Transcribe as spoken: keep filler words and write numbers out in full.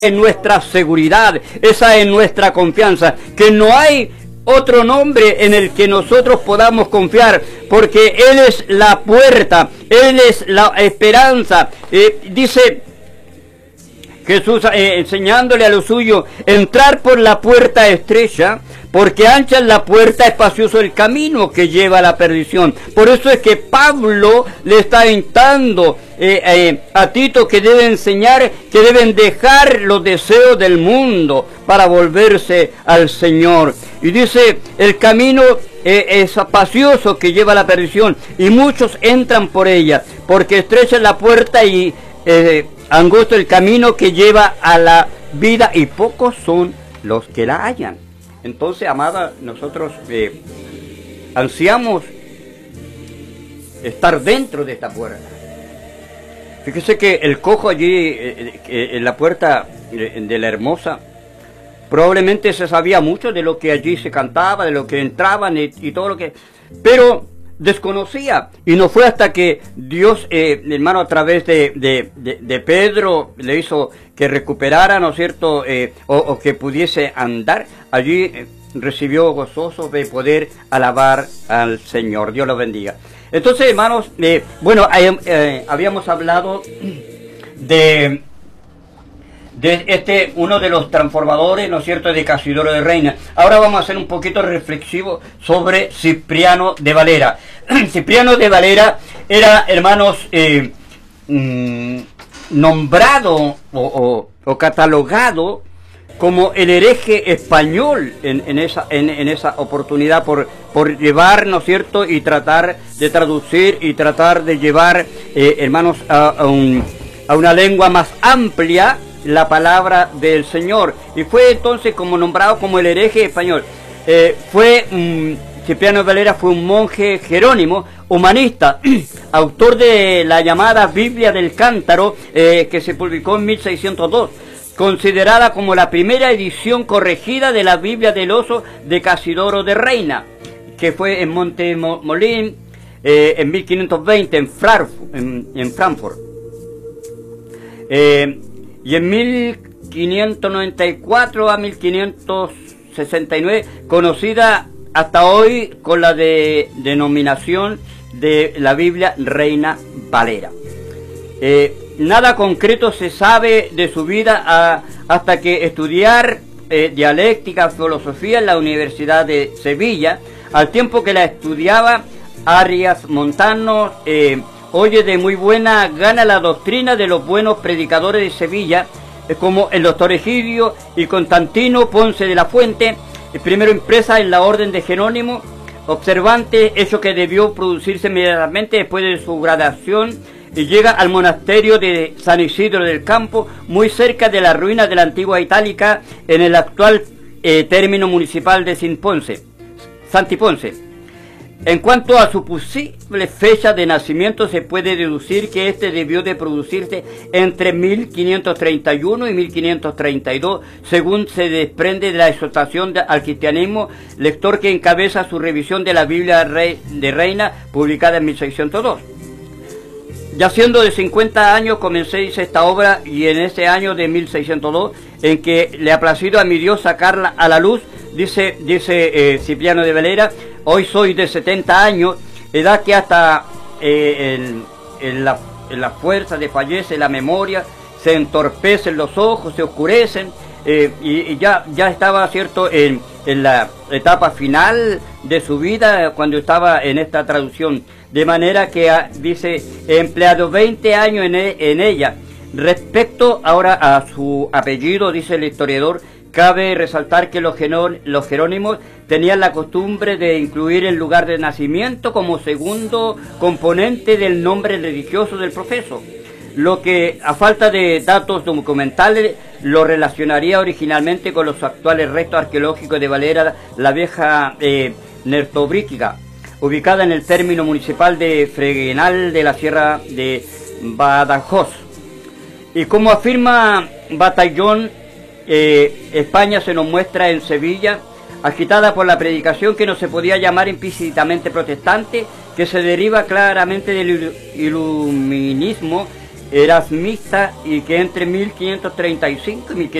en nuestra seguridad, esa es nuestra confianza, que no hay otro nombre en el que nosotros podamos confiar, porque Él es la puerta, Él es la esperanza. Eh, dice Jesús eh, enseñándole a los suyos, entrar por la puerta estrecha, porque ancha es la puerta, espacioso el camino que lleva a la perdición. Por eso es que Pablo le está instando eh, eh, a Tito que debe enseñar, que deben dejar los deseos del mundo para volverse al Señor. Y dice, el camino eh, es espacioso que lleva a la perdición, y muchos entran por ella, porque estrecha es la puerta y eh, angosto el camino que lleva a la vida, y pocos son los que la hallan. Entonces, amada, nosotros eh, ansiamos estar dentro de esta puerta. Fíjese que el cojo allí, eh, eh, en la puerta de la Hermosa, probablemente se sabía mucho de lo que allí se cantaba, de lo que entraban y, y todo lo que... Pero desconocía, y no fue hasta que Dios, eh, hermano, a través de, de, de, de Pedro le hizo que recuperara, ¿no es cierto?, eh, o, o que pudiese andar, allí eh, recibió gozoso de poder alabar al Señor. Dios lo bendiga. Entonces, hermanos, eh, bueno, eh, eh, habíamos hablado de... de este, uno de los transformadores, ¿no es cierto?, de Casidoro de Reina. Ahora vamos a hacer un poquito reflexivo sobre Cipriano de Valera. Cipriano de Valera era, hermanos, eh, mm, nombrado o, o, o catalogado como el hereje español en, en, esa, en, en esa oportunidad por, por llevar, ¿no es cierto?, y tratar de traducir y tratar de llevar, eh, hermanos, a, a, un, a una lengua más amplia la palabra del Señor, y fue entonces como nombrado como el hereje español. Eh, fue um, Cipriano de Valera fue un monje jerónimo, humanista, autor de la llamada Biblia del Cántaro, eh, que se publicó en mil seiscientos dos, considerada como la primera edición corregida de la Biblia del Oso de Casidoro de Reina, que fue en Montemolín eh, en mil quinientos veinte en, Frankfurt, en, en Frankfurt. Eh, Y en mil quinientos noventa y cuatro a mil quinientos sesenta y nueve, conocida hasta hoy con la de, denominación de la Biblia Reina Valera. Eh, nada concreto se sabe de su vida a, hasta que estudiar eh, dialéctica, filosofía en la Universidad de Sevilla, al tiempo que la estudiaba Arias Montano, eh, oye de muy buena gana la doctrina de los buenos predicadores de Sevilla, como el doctor Egidio y Constantino Ponce de la Fuente, primero impresa en la orden de Jerónimo, observante, hecho que debió producirse inmediatamente después de su graduación, y llega al monasterio de San Isidro del Campo, muy cerca de la ruina de la antigua Itálica, en el actual eh, término municipal de Sinponce, Santiponce. En cuanto a su posible fecha de nacimiento, se puede deducir que este debió de producirse entre mil quinientos treinta y uno y mil quinientos treinta y dos, según se desprende de la exhortación al cristianismo, lector que encabeza su revisión de la Biblia de Reina, publicada en mil seiscientos dos. Ya siendo de cincuenta años, comencé esta obra, y en ese año de mil seiscientos dos, en que le ha placido a mi Dios sacarla a la luz, dice, dice eh, Cipriano de Valera, hoy soy de setenta años, edad que hasta eh, en, en, la, en la fuerza desfallece la memoria, se entorpecen los ojos, se oscurecen, eh, y, y ya, ya estaba, cierto, en, en la etapa final de su vida cuando estaba en esta traducción, de manera que, a, dice, he empleado veinte años en, e, en ella. Respecto ahora a su apellido, dice el historiador, cabe resaltar que los, los jerónimos tenían la costumbre de incluir el lugar de nacimiento como segundo componente del nombre religioso del profeso, lo que, a falta de datos documentales, lo relacionaría originalmente con los actuales restos arqueológicos de Valera, la vieja eh, Nertobríquica, ubicada en el término municipal de Fregenal de la Sierra de Badajoz. Y como afirma Batallón, Eh, España se nos muestra en Sevilla, agitada por la predicación que no se podía llamar implícitamente protestante, que se deriva claramente del iluminismo erasmista, y que entre mil quinientos treinta y cinco y